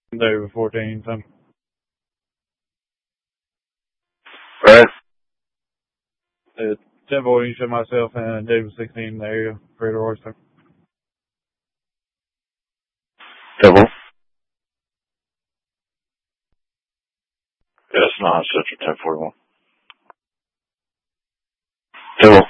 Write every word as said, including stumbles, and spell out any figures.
David fourteen, ten. Right. Uh, ten voting, show myself and David sixteen there, Greater Oyster. Double. Yes, nine Central ten forty-one. Double.